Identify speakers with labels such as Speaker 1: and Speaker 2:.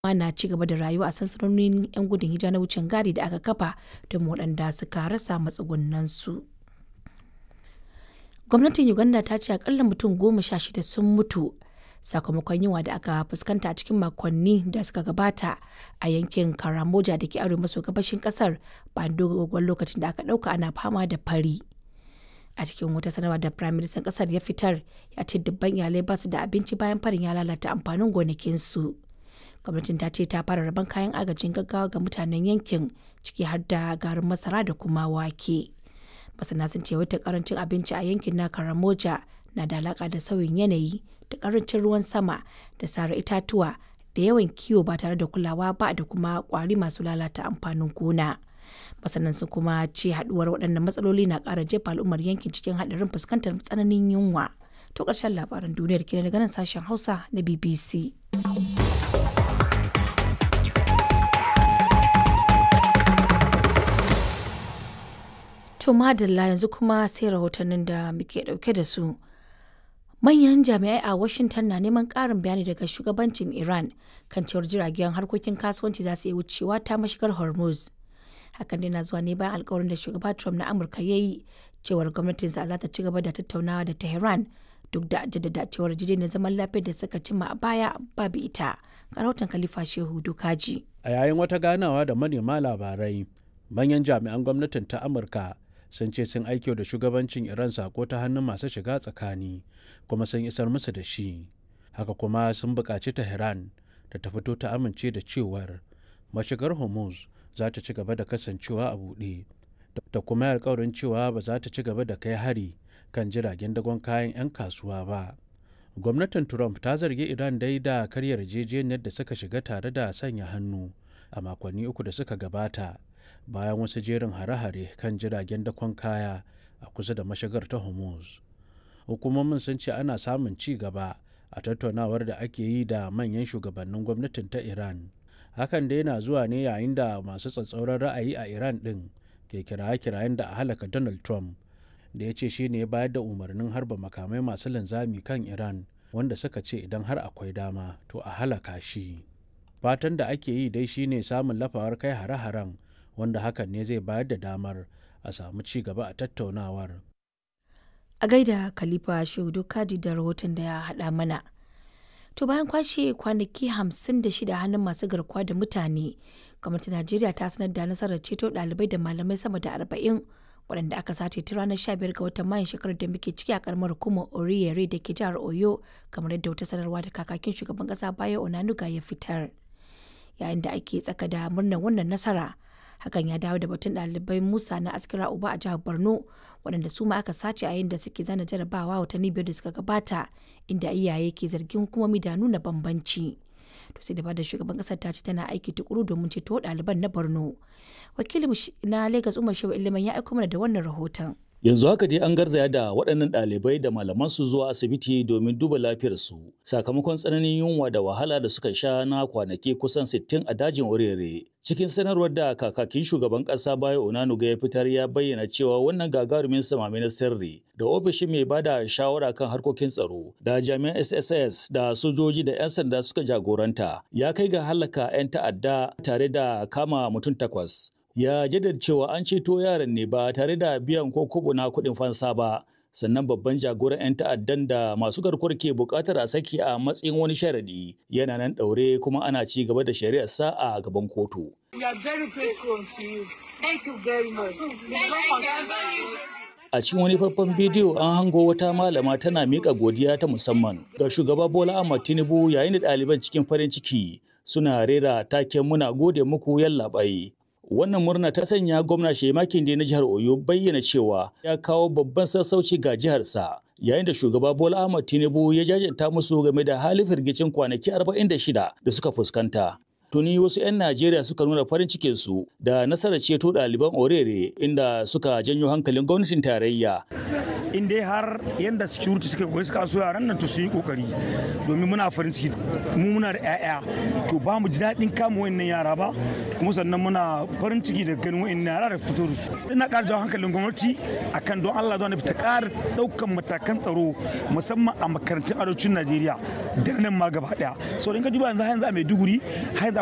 Speaker 1: na ci gaba da rayuwa a sansanonin 'yan gudun hijira na wucin gadi da aka kafa don waɗanda suka rasa matsugunansu. Gwamnatin Uganda ta ce akalla mutum 16 sun mutu sakamakon yunwa da aka fuskanta a cikin makonni da suka gabata a yankin Karamoja da ke arewa maso gabashin kasar bayan dogon lokacin da aka ɗauka ana fama da fari. A cikin wata sanarwa da Firayim Ministan kasar ya fitar, ya ce dubban iyalai ba su da abinci bayan farin ya lalata amfanin gonakinsu. Gwamnatin ta ce ta fara rabon kayan agajin gaggawa ga mutanen yankin, ciki har da garin masara da kuma wake. Masana sun ce wata karancin abinci a yankin na Karamoja na da alaka da sauyin yanayi da karancin ruwan sama da sare itatuwa da yawan kiwo ba tare da kulawa ba da kuma kwari masu lalata amfanin gona. Masanan sun kuma ce haduwar waɗannan matsaloli na ƙara jefa al'ummar yankin cikin haɗarin fuskantar tsananin yunwa. To ƙarshen labaran duniyar kenan daga nan sashen Hausa na BBC. To madalla yanzu kuma sai rahotannin da muke dauke da su. Manyan jami'ai a Washington na neman ƙarin bayani daga shugabancin Iran kan cewar jiragen harkokin kasuwanci za su iya wucewa ta mashigar Hormuz. Hakan dai na zuwa ne bayan alkawarin da shugaba Trump na Amurka ya yi cewar gwamnatinsa za ta ci gaba da tattaunawa da Tehran duk da jaddada cewar yarjejeniyar zaman lafiyar da suka cimma a baya babu ita. Ga rahoton Khalifa Shehu Dukaji.
Speaker 2: A yayin wata ganawa da manema labarai, manyan jami'an gwamnatin ta Amurka sun ce sun aiki da shugabancin Iran sako ta hannun masu shiga tsakani kuma sun isar musu da shi. Haka kuma sun buƙaci Tehran da ta fito ta amince da cewar mashigar Hormuz za ta ci gaba da kasancewa a buɗe da kuma alƙawarin cewa ba za ta ci gaba da kai hari kan jiragen dagon kayan 'yan kasuwa ba. Gwamnatin Trump ta zargi Iran dai da karyar yarjejeniyar da suka shiga tare da sanya hannu a makonni uku da suka gabata, bayan wasu jerin hare-hare kan jiragen dakon kaya a kusa da mashigar ta Hormuz. Hukumomin sun ce ana samun ci gaba a tattaunawar da ake yi da manyan shugabannin gwamnatin ta Iran. Hakan dai na zuwa ne yayin da masu tsatsauran ra'ayi a Iran ɗin ke kiraye-kirayen da a halaka Donald Trump, da ya ce shi ne bayar da umarnin harba makamai masu linzami kan Iran, wanda suka ce idan har akwai dama to a halaka shi. Fatan da ake yi dai shine samun lafawar kai hare-haren, wanda hakan ne zai bayar da damar a samu ci gaba a tattaunawar.
Speaker 1: A gaida Khalifa Shehu Dukaji da rahoton da ya haɗa mana. To bayan kwashe kwanaki 56 hannun masu garkuwa da mutane, gwamnatin Najeriya ta sanar da nasarar ceto ɗalibai da malamai sama da 40 waɗanda aka sace ta ranar 15 ga watan Mayun shekarar da muke ciki a karamar hukumar Oriyere da ke jihar Oyo, kamar yadda wata sanarwa da kakakin shugaban ƙasa Bayo Onanuga ya fitar. Yayin da ake tsaka da murnar wannan nasara, hakan ya dawo da batun ɗalibai Musa na Askira Uba a jihar Borno waɗanda su ma aka sace a yayin da suke zana jarabawa watanni 5 da suka gabata, inda iyaye ke zargin hukumomi da nuna bambanci. To sai da bada shugaban ƙasar ta ce tana aiki tukuru domin ceto ɗaliban na Borno. Wakilin na Lagos Umar Shehu Iliman ya aiko mana da wannan rahoton.
Speaker 3: Yanzu haka dai an garzaya da waɗannan ɗalibai da malamansu zuwa asibiti domin duba lafiyarsu sakamakon tsananin yunwa da wahala da suka sha na kwanaki kusan 60 a dajin Orere. Cikin sanarwar da kakakin shugaban ƙasa Bayo Onanuga ya fitar, ya bayyana cewa wannan gagarumin samame na sirri da ofishin mai bada shawara kan harkokin tsaro da jami'an SSS da sojoji da 'yan sanda suka jagoranta ya kai ga halaka 'yan ta'adda tare da kama mutum 8. Ya jaddada cewa an ceto yaran ne ba tare da biyan ko kobo na kuɗin fansa ba, sannan babban jagoran 'yan ta'addan da masu garkuwar ke buƙatar a saki a matsayin wani sharadi yana nan ɗaure kuma ana ci gaba da shari'ar sa a gaban kotu. A cikin wani faifan bidiyo an hango wata malama tana miƙa godiya ta musamman ga shugaba Bola Ahmed Tinubu yayin da ɗaliban cikin farin ciki suna rera taken "muna gode muku yallaɓai". Wannan murna ta sanya gwamna Sheyi Makinde na jihar Oyo bayyana cewa ya kawo babban sassauci ga jiharsa, yayin da shugaba Bola Ahmed Tinubu ya jajanta musu game da halin firgicin kwanaki 46 da suka fuskanta. Tuni wasu 'yan Najeriya suka nuna farin cikinsu da nasarar ceto ɗaliban Orere, inda suka janyo hankalin gwamnatin tarayya.
Speaker 4: in dai har yanda security suka kokari suka so yaran nan to su yi kokari domin muna farin ciki mu muna da 'ya'ya to ba mu ji daɗin kama wayannan yara ba kuma sannan muna farin ciki da ganin wayannan yara da fito da su. Ina ƙara jawo hankalin gwamnati akan don Allah don ta ƙara ɗaukan matakan tsaro musamman a makarantun arewacin Najeriya da nan ma gaba ɗaya. So in ka duba yanzu a Maiduguri har